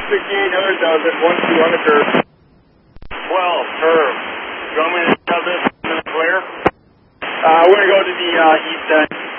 168, other does it, 1-2 on the curve. 12, curve. Do you want me to tell this in the clear? We're going to go to the east end.